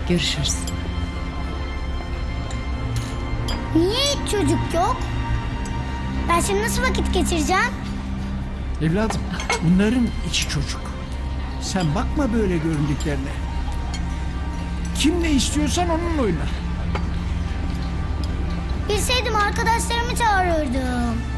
Görüşürüz. Niye hiç çocuk yok? Ben şimdi nasıl vakit geçireceğim? Evladım, bunların içi çocuk. Sen bakma böyle göründüklerine. Kim ne istiyorsan onunla oyna. Bilseydim arkadaşlarımı çağırırdım.